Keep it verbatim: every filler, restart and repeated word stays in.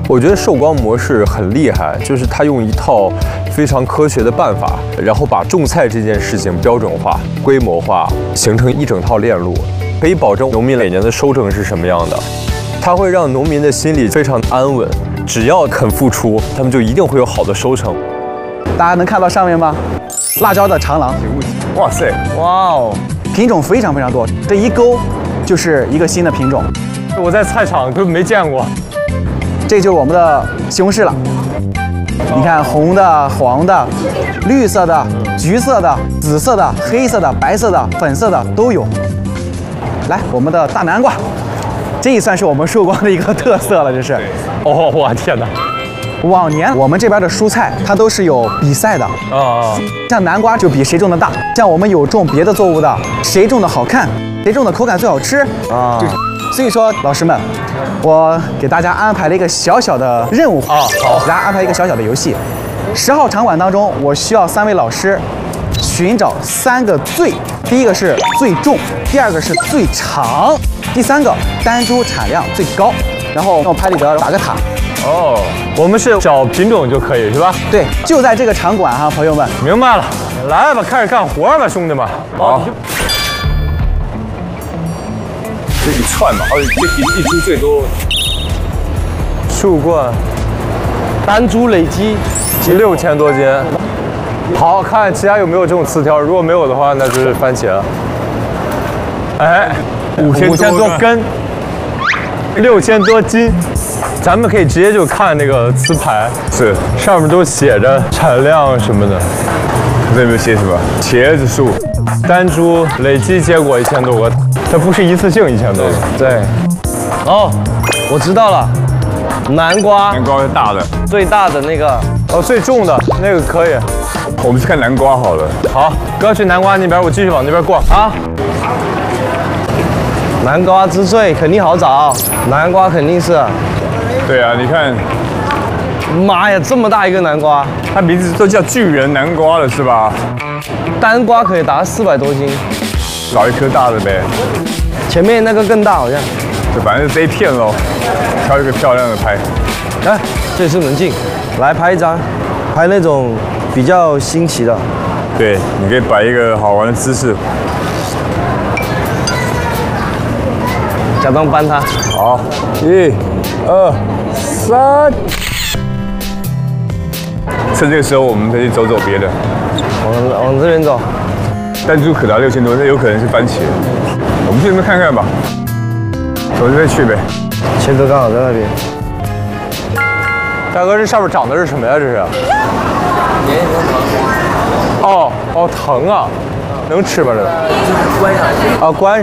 我觉得寿光模式很厉害，就是他用一套非常科学的办法，然后把种菜这件事情标准化、规模化，形成一整套链路，可以保证农民每年的收成是什么样的。它会让农民的心里非常安稳，只要肯付出，他们就一定会有好的收成。 大家能看到上面吗？辣椒的长廊， 哇塞，哇哦， 品种非常非常多，这一沟就是一个新的品种。 我在菜场都没见过。 这就是我们的西红柿了。你看，红的、黄的、绿色的、橘色的、紫色的、黑色的、白色的、粉色的都有。来，我们的大南瓜，这也算是我们寿光的一个特色了，这是。 哦，我天哪！ 往年我们这边的蔬菜它都是有比赛的啊啊， 像南瓜就比谁种的大，像我们有种别的作物的，谁种的好看，谁种的口感最好吃啊。所以说，老师们，我给大家安排了一个小小的任务啊，好，给大家安排一个小小的游戏。十号场馆当中，我需要三位老师寻找三个最，第一个是最重，第二个是最长，第三个单株产量最高。然后用拍立得打个塔。 哦，我们是找品种就可以是吧？ 对，就在这个场馆哈，朋友们。 明白了，来吧，开始干活吧，兄弟们。好。这一串嘛，而且这一一株最多。树冠， 单株累积六千多斤。好，看其他有没有这种刺条，如果没有的话，那就是番茄了。哎，五千多根，六千多斤。咱们可以直接就看那个瓷牌，是上面都写着产量什么的。这边写什么？茄子树，单株累计结果一千多个，它不是一次性一千多个。 对。哦，我知道了，南瓜。 南瓜是大的， 最大的那个。 哦，最重的那个可以。 我们去看南瓜好了。 好，哥去南瓜那边，我继续往那边过啊。 南瓜之最肯定好找，南瓜肯定是。 对啊，你看， 妈呀，这么大一个南瓜， 它名字都叫巨人南瓜了是吧？ 单瓜可以达四百多斤， 找一颗大的呗。 前面那个更大好像。 就反正是这一片喽，挑一个漂亮的拍。 哎，这次能进，来拍一张，拍那种比较新奇的。 对，你可以摆一个好玩的姿势。 假装搬它。 好，一、二、三。趁这个时候，我们可以走走别的。 往往这边走。 单株可达六千多，那有可能是番茄。我们去那边看看吧。走这边去呗。 茄子刚好在那边。 大哥，这上面长的是什么呀？这是？ 黏黏糖。 哦哦，藤啊，能吃吗？这个？ 就是关上去。 啊，关。